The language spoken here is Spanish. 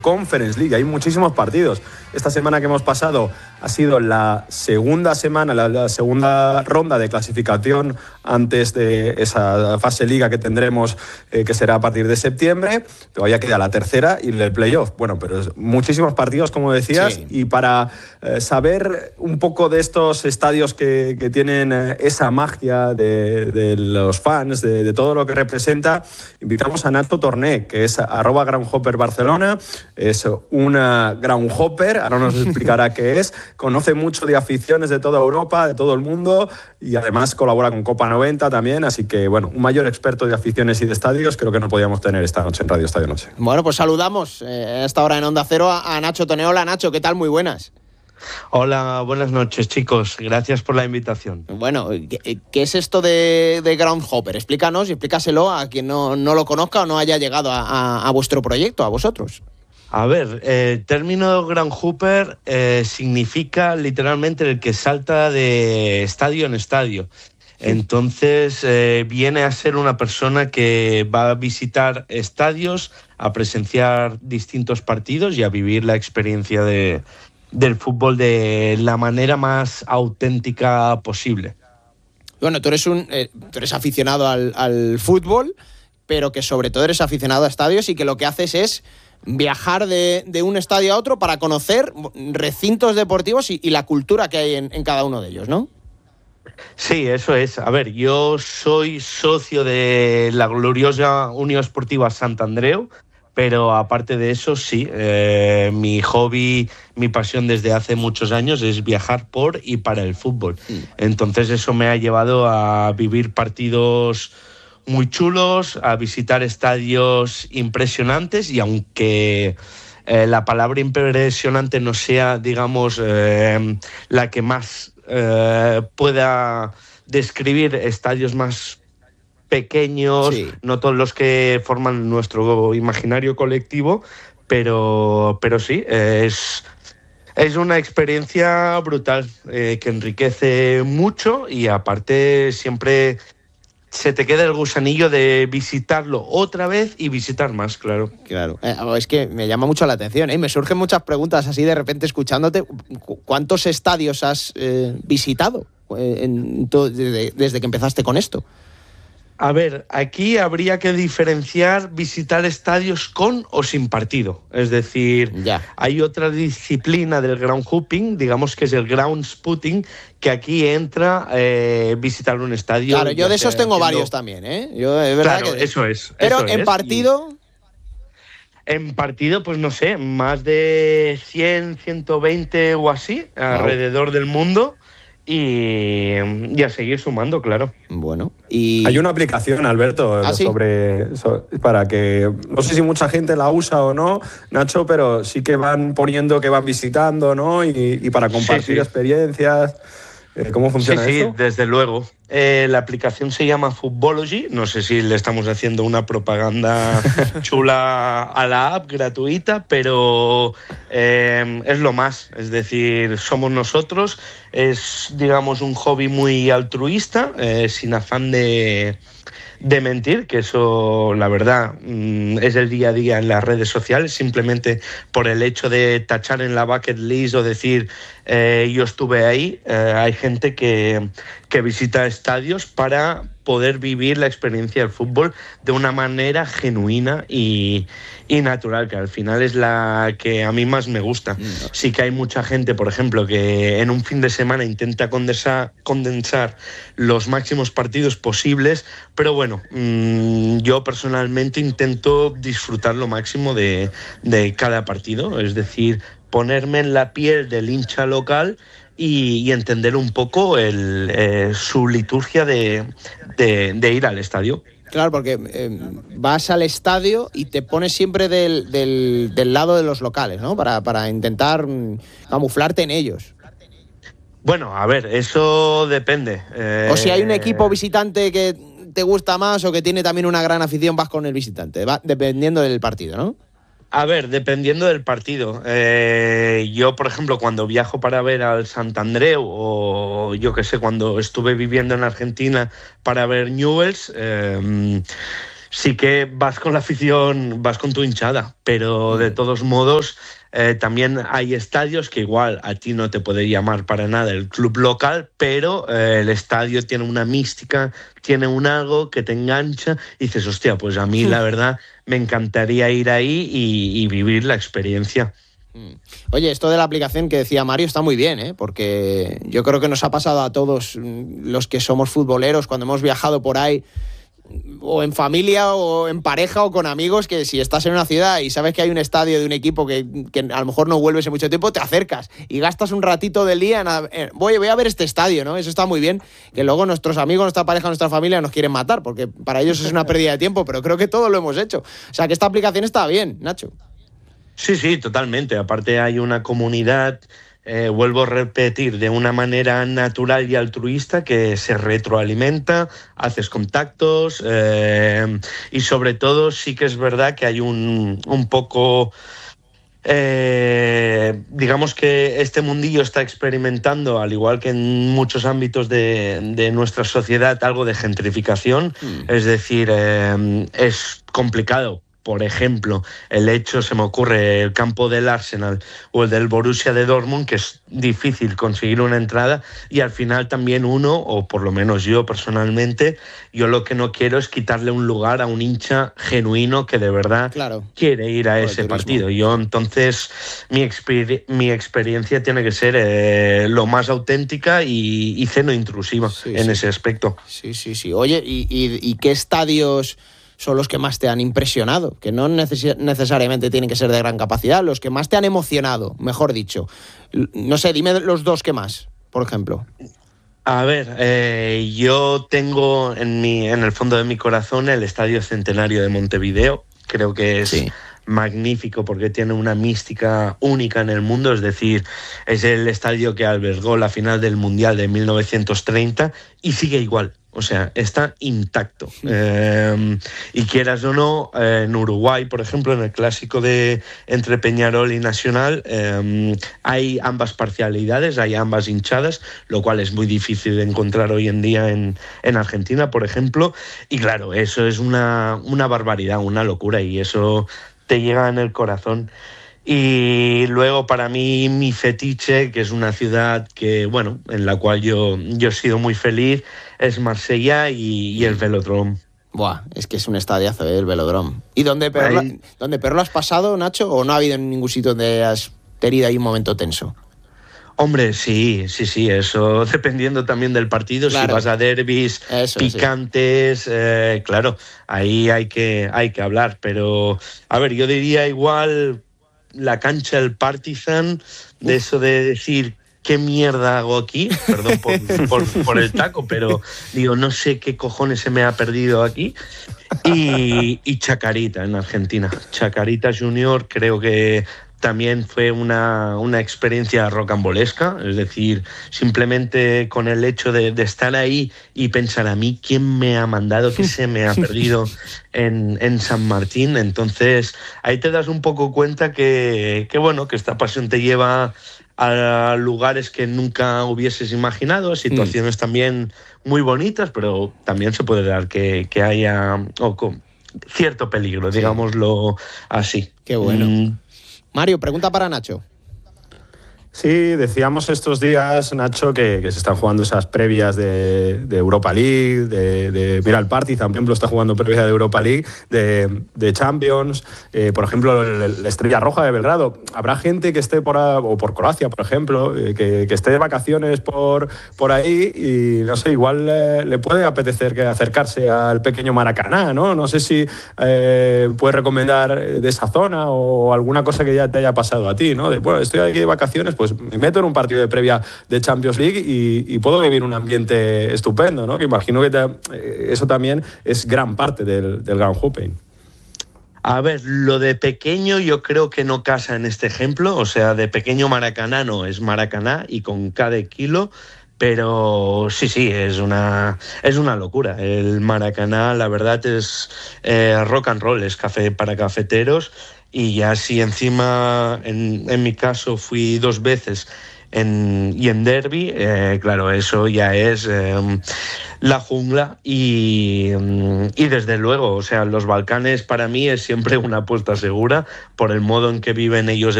Conference League, hay muchísimos partidos. Esta semana que hemos pasado ha sido la segunda semana, la segunda ronda de clasificación antes de esa fase liga que tendremos, que será a partir de septiembre. Todavía queda la tercera y el playoff. Bueno, pero muchísimos partidos, como decías, sí. Y para saber un poco de estos estadios que tienen esa magia de los fans, de todo lo que representa, invitamos a Nacho Torné, que es @GroundHopperBarcelona. Es una groundhopper, ahora nos explicará qué es, conoce mucho de aficiones de toda Europa, de todo el mundo, y además colabora con Copa 90 también, así que bueno, un mayor experto de aficiones y de estadios creo que no podíamos tener esta noche en Radio Estadio Noche. Bueno, pues saludamos a esta hora en Onda Cero a Nacho Torné. Hola Nacho, ¿qué tal? Muy buenas. Hola, buenas noches chicos, gracias por la invitación. Bueno, ¿qué es esto de Groundhopper? Explícanos y explícaselo a quien no lo conozca o no haya llegado a vuestro proyecto, a vosotros. A ver, el término groundhopper significa literalmente el que salta de estadio en estadio. Entonces viene a ser una persona que va a visitar estadios, a presenciar distintos partidos y a vivir la experiencia del fútbol de la manera más auténtica posible. Bueno, tú eres aficionado al fútbol, pero que sobre todo eres aficionado a estadios y que lo que haces es viajar de un estadio a otro para conocer recintos deportivos y la cultura que hay en cada uno de ellos, ¿no? Sí, eso es. A ver, yo soy socio de la gloriosa Unión Esportiva Sant Andreu, pero aparte de eso, sí, mi hobby, mi pasión desde hace muchos años es viajar por y para el fútbol. Entonces eso me ha llevado a vivir partidos muy chulos, a visitar estadios impresionantes, y aunque la palabra impresionante no sea, digamos, la que más pueda describir estadios más pequeños, sí. No todos los que forman nuestro imaginario colectivo, pero sí, es una experiencia brutal, que enriquece mucho, y aparte siempre se te queda el gusanillo de visitarlo otra vez y visitar más, claro. Claro, es que me llama mucho la atención, me surgen muchas preguntas así de repente escuchándote. ¿Cuántos estadios has visitado desde que empezaste con esto? A ver, aquí habría que diferenciar visitar estadios con o sin partido. Es decir, hay otra disciplina del ground hopping, digamos que es el ground spotting, que aquí entra visitar un estadio. Claro, yo de esos tengo varios también, Yo, es verdad, claro, que eso es. Pero eso en es. partido... En partido, pues no sé, más de 100, 120 o así, alrededor del mundo. Y a seguir sumando, claro. Bueno, y hay una aplicación, Alberto, ¿sí? para que, no sé si mucha gente la usa o no, Nacho, pero sí que van poniendo que van visitando, ¿no? Y para compartir experiencias. ¿Cómo funciona eso? Sí, desde luego. La aplicación se llama Footballogy. No sé si le estamos haciendo una propaganda chula a la app gratuita, pero es lo más. Es decir, somos nosotros. Es, digamos, un hobby muy altruista, sin afán de mentir, que eso, la verdad, es el día a día en las redes sociales, simplemente por el hecho de tachar en la bucket list o decir yo estuve ahí. Hay gente que visita estadios para poder vivir la experiencia del fútbol de una manera genuina y natural, que al final es la que a mí más me gusta. Sí que hay mucha gente, por ejemplo, que en un fin de semana intenta condensar los máximos partidos posibles, pero bueno, yo personalmente intento disfrutar lo máximo de cada partido, es decir, ponerme en la piel del hincha local y entender un poco su liturgia de ir al estadio. Claro, porque vas al estadio y te pones siempre del lado de los locales, ¿no? Para intentar camuflarte en ellos. Bueno, a ver, eso depende. O si hay un equipo visitante que te gusta más o que tiene también una gran afición, vas con el visitante, va dependiendo del partido, ¿no? A ver, dependiendo del partido. Yo, por ejemplo, cuando viajo para ver al Sant Andreu, o yo qué sé, cuando estuve viviendo en Argentina para ver Newell's, sí que vas con la afición, vas con tu hinchada, pero de todos modos también hay estadios que igual a ti no te puede llamar para nada el club local, pero el estadio tiene una mística, tiene un algo que te engancha y dices, hostia, pues a mí la verdad me encantaría ir ahí y vivir la experiencia. Oye, esto de la aplicación que decía Mario está muy bien, ¿eh? Porque yo creo que nos ha pasado a todos los que somos futboleros cuando hemos viajado por ahí, o en familia o en pareja o con amigos, que si estás en una ciudad y sabes que hay un estadio de un equipo que a lo mejor no vuelves en mucho tiempo, te acercas y gastas un ratito del día voy a ver este estadio, ¿no? Eso está muy bien, que luego nuestros amigos, nuestra pareja, nuestra familia nos quieren matar, porque para ellos es una pérdida de tiempo, pero creo que todos lo hemos hecho. O sea, que esta aplicación está bien, Nacho. Sí, totalmente. Aparte hay una comunidad, vuelvo a repetir, de una manera natural y altruista que se retroalimenta, haces contactos y sobre todo sí que es verdad que hay un poco... digamos que este mundillo está experimentando, al igual que en muchos ámbitos de nuestra sociedad, algo de gentrificación. Es decir, es complicado. Por ejemplo, el hecho, se me ocurre, el campo del Arsenal o el del Borussia de Dortmund, que es difícil conseguir una entrada, y al final también uno, o por lo menos yo personalmente, yo lo que no quiero es quitarle un lugar a un hincha genuino que de verdad quiere ir a ese partido. Yo entonces, mi experiencia tiene que ser lo más auténtica y cero intrusiva en ese aspecto. Sí. Oye, ¿y qué estadios son los que más te han impresionado? Que no necesariamente tienen que ser de gran capacidad, los que más te han emocionado, mejor dicho. No sé, dime los dos que más, por ejemplo. A ver, yo tengo en el fondo de mi corazón el Estadio Centenario de Montevideo. Creo que es magnífico porque tiene una mística única en el mundo, es decir, es el estadio que albergó la final del Mundial de 1930 y sigue igual. O sea, está intacto. Y quieras o no, en Uruguay, por ejemplo, en el clásico entre Peñarol y Nacional, hay ambas parcialidades, hay ambas hinchadas, lo cual es muy difícil de encontrar hoy en día en Argentina, por ejemplo. Y claro, eso es una barbaridad, una locura, y eso te llega en el corazón. Y luego, para mí, mi fetiche, que es una ciudad que, bueno, en la cual yo he sido muy feliz, es Marsella y el Velodrome. Buah, es que es un estadiazo, el Velodrome. ¿Y dónde peor lo has pasado, Nacho? ¿O no ha habido en ningún sitio donde has tenido ahí un momento tenso? Hombre, sí, eso dependiendo también del partido. Claro. Si vas a derbis picantes, claro, ahí hay que hablar. Pero, a ver, yo diría igual la cancha del Partizan, de eso de decir, ¿qué mierda hago aquí? Perdón por el taco, pero digo, no sé qué cojones se me ha perdido aquí. Y Chacarita en Argentina. Chacarita Junior creo que también fue una experiencia rocambolesca, es decir, simplemente con el hecho de estar ahí y pensar, a mí, ¿quién me ha mandado? ¿Qué se me ha perdido en San Martín? Entonces, ahí te das un poco cuenta que bueno, que esta pasión te lleva a lugares que nunca hubieses imaginado, situaciones también muy bonitas, pero también se puede dar que haya cierto peligro, digámoslo así. Qué bueno. Mario, pregunta para Nacho. Sí, decíamos estos días, Nacho, que se están jugando esas previas de Europa League, mira, el Partizan, por ejemplo, está jugando previa de Europa League, de Champions, por ejemplo, la Estrella Roja de Belgrado. Habrá gente que esté o por Croacia, por ejemplo, que esté de vacaciones por ahí y, no sé, igual le puede apetecer acercarse al pequeño Maracaná, ¿no? No sé si puedes recomendar de esa zona o alguna cosa que ya te haya pasado a ti, ¿no? Bueno, estoy aquí de vacaciones, pues me meto en un partido de previa de Champions League y puedo vivir un ambiente estupendo, ¿no? Que imagino que eso también es gran parte del Gran Hooping. A ver, lo de pequeño yo creo que no casa en este ejemplo, o sea, de pequeño Maracaná no, es Maracaná y con cada kilo, pero sí, es una locura. El Maracaná, la verdad, es rock and roll, es café para cafeteros. Y ya si encima, en mi caso, fui 2 veces y en derbi, claro, eso ya es la jungla y desde luego, o sea, los Balcanes para mí es siempre una apuesta segura por el modo en que viven ellos